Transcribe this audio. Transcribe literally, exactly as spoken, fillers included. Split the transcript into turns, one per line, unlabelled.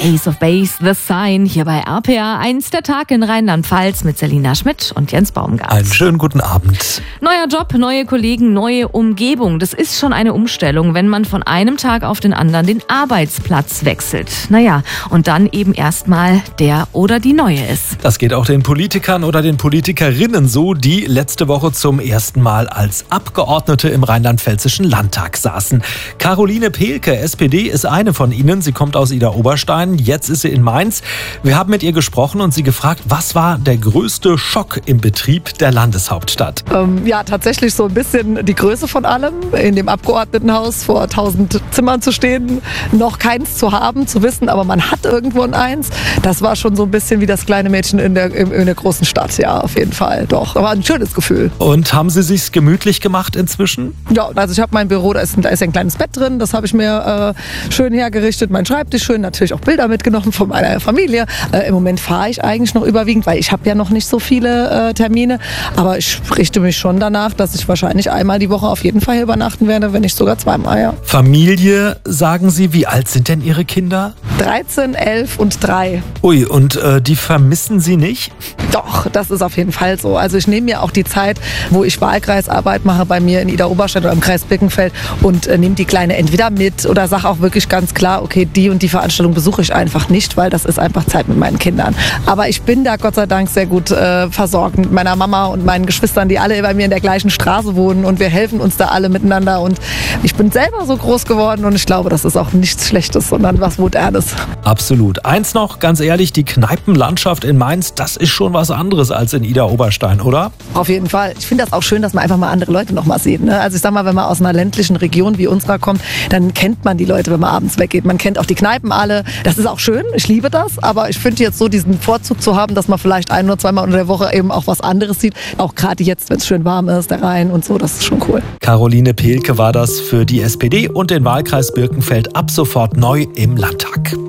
Ace of Base, The Sign, hier bei R P A eins, der Tag in Rheinland-Pfalz mit Selina Schmidt und Jens Baumgart.
Einen schönen guten Abend.
Neuer Job, neue Kollegen, neue Umgebung. Das ist schon eine Umstellung, wenn man von einem Tag auf den anderen den Arbeitsplatz wechselt. Naja, und dann eben erstmal der oder die neue ist.
Das geht auch den Politikern oder den Politikerinnen so, die letzte Woche zum ersten Mal als Abgeordnete im rheinland-pfälzischen Landtag saßen. Caroline Pehlke, S P D, ist eine von ihnen. Sie kommt aus Idar-Oberstein. Jetzt ist sie in Mainz. Wir haben mit ihr gesprochen und sie gefragt, was war der größte Schock im Betrieb der Landeshauptstadt?
Ähm, ja, tatsächlich so ein bisschen die Größe von allem. In dem Abgeordnetenhaus vor tausend Zimmern zu stehen, noch keins zu haben, zu wissen, aber man hat irgendwo ein eins. Das war schon so ein bisschen wie das kleine Mädchen in der, in, in der großen Stadt. Ja, auf jeden Fall. Doch, aber ein schönes Gefühl.
Und haben Sie sich's gemütlich gemacht inzwischen?
Ja, also ich habe mein Büro, da ist, ein, da ist ein kleines Bett drin. Das habe ich mir äh, schön hergerichtet. Mein Schreibtisch schön, natürlich auch Bilder mitgenommen von meiner Familie. Äh, Im Moment fahre ich eigentlich noch überwiegend, weil ich habe ja noch nicht so viele äh, Termine. Aber ich richte mich schon danach, dass ich wahrscheinlich einmal die Woche auf jeden Fall hier übernachten werde, wenn nicht sogar zweimal. Ja.
Familie, sagen Sie, wie alt sind denn Ihre Kinder?
dreizehn, elf und drei.
Ui, und äh, die vermissen Sie nicht?
Doch, das ist auf jeden Fall so. Also ich nehme mir auch die Zeit, wo ich Wahlkreisarbeit mache bei mir in Idar-Oberstein oder im Kreis Birkenfeld und äh, nehme die Kleine entweder mit oder sage auch wirklich ganz klar, okay, die und die Veranstaltung besuche ich einfach nicht, weil das ist einfach Zeit mit meinen Kindern. Aber ich bin da Gott sei Dank sehr gut äh, versorgt mit meiner Mama und meinen Geschwistern, die alle bei mir in der gleichen Straße wohnen und wir helfen uns da alle miteinander und ich bin selber so groß geworden und ich glaube, das ist auch nichts Schlechtes, sondern was Modernes.
Absolut. Eins noch, ganz ehrlich, die Kneipenlandschaft in Mainz, das ist schon was anderes als in Idar-Oberstein, oder?
Auf jeden Fall. Ich finde das auch schön, dass man einfach mal andere Leute noch mal sieht. Ne? Also ich sag mal, wenn man aus einer ländlichen Region wie unserer kommt, dann kennt man die Leute, wenn man abends weggeht. Man kennt auch die Kneipen alle. Das ist auch schön. Ich liebe das. Aber ich finde jetzt so diesen Vorzug zu haben, dass man vielleicht ein oder zweimal unter der Woche eben auch was anderes sieht. Auch gerade jetzt, wenn es schön warm ist, der Rhein und so, das ist schon cool.
Caroline Pehlke war das für die S P D und den Wahlkreis Birkenfeld ab sofort neu im Landtag.